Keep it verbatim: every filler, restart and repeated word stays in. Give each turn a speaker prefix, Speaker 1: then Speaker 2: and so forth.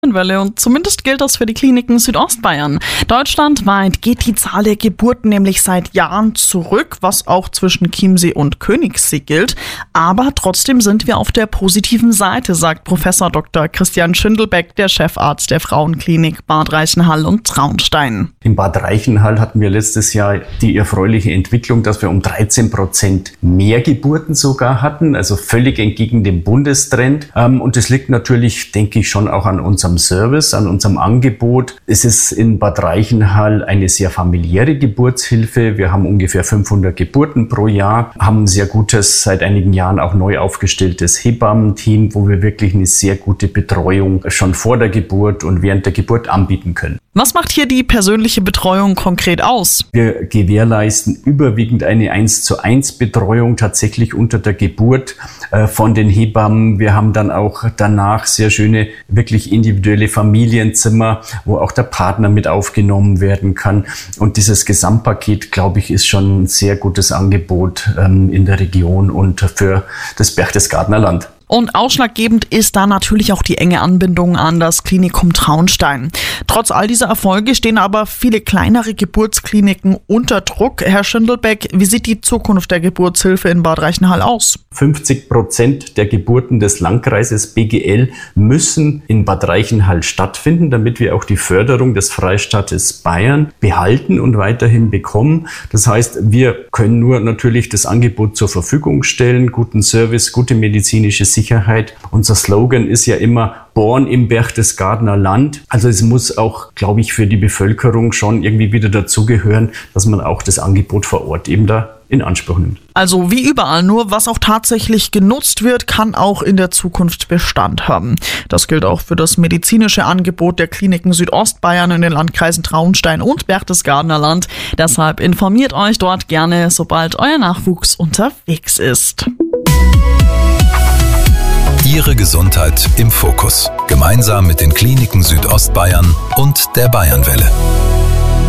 Speaker 1: Welle und zumindest gilt das für die Kliniken Südostbayern. Deutschlandweit geht die Zahl der Geburten nämlich seit Jahren zurück, was auch zwischen Chiemsee und Königssee gilt. Aber trotzdem sind wir auf der positiven Seite, sagt Professor Doktor Christian Schindelbeck, der Chefarzt der Frauenklinik Bad Reichenhall und Traunstein.
Speaker 2: In Bad Reichenhall hatten wir letztes Jahr die erfreuliche Entwicklung, dass wir um dreizehn Prozent mehr Geburten sogar hatten, also völlig entgegen dem Bundestrend. Und das liegt natürlich, denke ich, schon auch an unserem Service, an unserem Angebot. Es ist in Bad Reichenhall eine sehr familiäre Geburtshilfe. Wir haben ungefähr fünfhundert Geburten pro Jahr, haben ein sehr gutes, seit einigen Jahren auch neu aufgestelltes Hebammenteam, wo wir wirklich eine sehr gute Betreuung schon vor der Geburt und während der Geburt anbieten können.
Speaker 1: Was macht hier die persönliche Betreuung konkret aus?
Speaker 2: Wir gewährleisten überwiegend eine eins zu eins Betreuung tatsächlich unter der Geburt äh, von den Hebammen. Wir haben dann auch danach sehr schöne, wirklich individuelle Familienzimmer, wo auch der Partner mit aufgenommen werden kann. Und dieses Gesamtpaket, glaube ich, ist schon ein sehr gutes Angebot ähm, in der Region und für das Berchtesgadener Land.
Speaker 1: Und ausschlaggebend ist da natürlich auch die enge Anbindung an das Klinikum Traunstein. Trotz all dieser Erfolge stehen aber viele kleinere Geburtskliniken unter Druck. Herr Schindelbeck, wie sieht die Zukunft der Geburtshilfe in Bad Reichenhall aus?
Speaker 2: fünfzig Prozent der Geburten des Landkreises B G L müssen in Bad Reichenhall stattfinden, damit wir auch die Förderung des Freistaates Bayern behalten und weiterhin bekommen. Das heißt, wir können nur natürlich das Angebot zur Verfügung stellen, guten Service, gute medizinische Sicherheit. Unser Slogan ist ja immer Born im Berchtesgadener Land. Also es muss auch, glaube ich, für die Bevölkerung schon irgendwie wieder dazugehören, dass man auch das Angebot vor Ort eben da in Anspruch nimmt.
Speaker 1: Also wie überall, nur was auch tatsächlich genutzt wird, kann auch in der Zukunft Bestand haben. Das gilt auch für das medizinische Angebot der Kliniken Südostbayern in den Landkreisen Traunstein und Berchtesgadener Land. Deshalb informiert euch dort gerne, sobald euer Nachwuchs unterwegs ist.
Speaker 3: Ihre Gesundheit im Fokus. Gemeinsam mit den Kliniken Südostbayern und der Bayernwelle.